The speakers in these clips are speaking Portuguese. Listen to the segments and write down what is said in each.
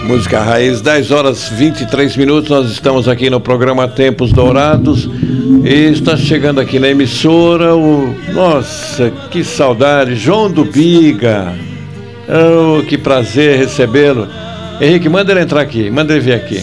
Música Raiz, 10 horas 23 minutos, nós estamos aqui no programa Tempos Dourados e está chegando aqui na emissora nossa, que saudade, João do Biga. Oh, que prazer recebê-lo. Henrique, manda ele entrar aqui, manda ele vir aqui.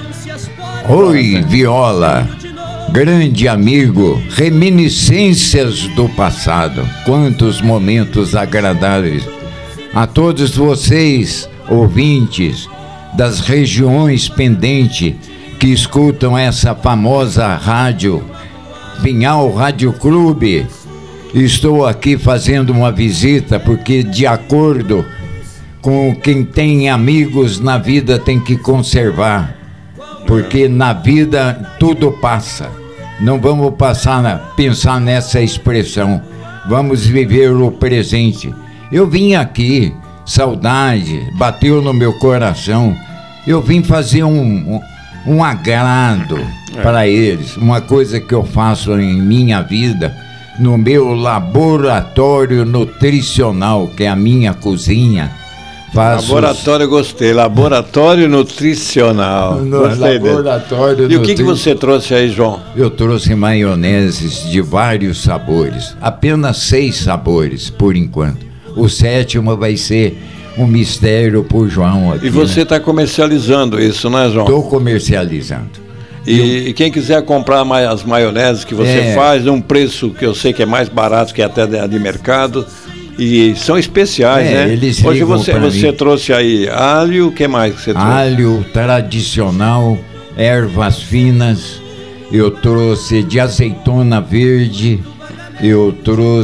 Oi, Viola, grande amigo, reminiscências do passado, quantos momentos agradáveis. A todos vocês, ouvintes das regiões pendentes que escutam essa famosa rádio, Pinhal Rádio Clube, estou aqui fazendo uma visita porque, de acordo com quem tem amigos na vida, tem que conservar, porque na vida tudo passa. Não vamos pensar nessa expressão, vamos viver o presente. Eu vim aqui, saudade, bateu no meu coração. Eu vim fazer um agrado para eles, uma coisa que eu faço em minha vida, no meu laboratório nutricional, que é a minha cozinha. Laboratório, gostei, laboratório nutricional. Laboratório E o que você trouxe aí, João? Eu trouxe maioneses de vários sabores, apenas 6 sabores por enquanto. O 7º vai ser um mistério por João aqui. E você está comercializando isso, né, João? Estou comercializando. E quem quiser comprar as maioneses que você faz, um preço que eu sei que é mais barato que até de mercado, e são especiais, né? Eles hoje você trouxe aí alho, o que mais que você trouxe? Alho tradicional, ervas finas, eu trouxe de azeitona verde. Eu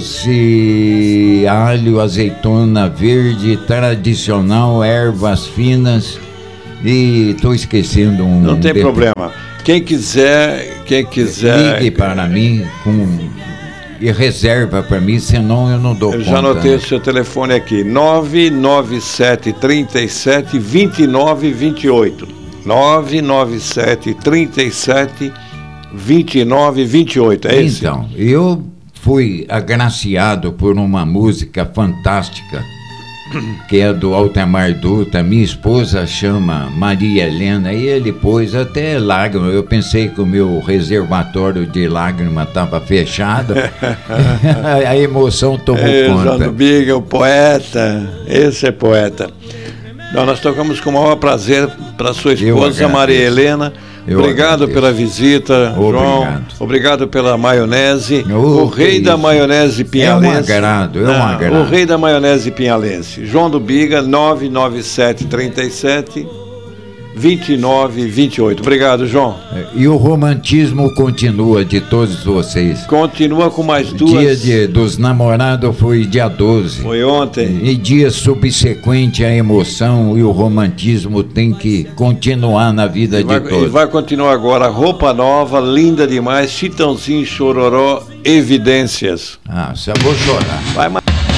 trouxe alho, azeitona verde, tradicional, ervas finas e estou esquecendo um... Não tem problema. Quem quiser... Ligue para mim e reserva para mim, senão eu não dou conta. Eu já anotei o seu telefone aqui, 997 37 29 28. 997 37 29 28, é isso? Então, eu fui agraciado por uma música fantástica, que é do Altemar Dutra. Minha esposa chama Maria Helena, e ele pôs até lágrimas. Eu pensei que o meu reservatório de lágrimas estava fechado. A emoção tomou conta. João do Biga, o poeta, esse é poeta. Nós tocamos com o maior prazer para sua esposa, Maria Helena. Obrigado pela visita, João. Obrigado pela maionese. O rei da maionese pinhalense. É um agrado. O rei da maionese pinhalense. João do Biga, 997 37 29 28. Obrigado, João. E o romantismo continua de todos vocês. Continua com mais duas. Dia dos namorados foi dia 12. Foi ontem. E dia subsequente a emoção e o romantismo tem que continuar na vida de todos. E vai continuar agora. Roupa nova, linda demais. Chitãozinho, Chororó, Evidências. Só vou chorar. Vai mais.